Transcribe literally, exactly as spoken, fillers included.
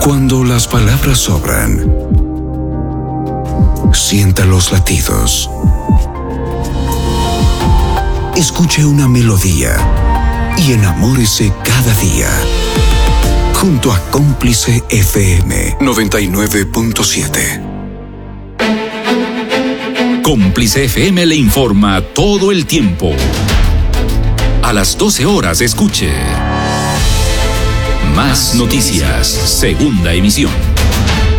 Cuando las palabras sobran, sienta los latidos. Escuche una melodía y enamórese cada día. Junto a Cómplice F M noventa y nueve punto siete. Cómplice F M le informa todo el tiempo. A las doce horas escuche Más Noticias, segunda emisión.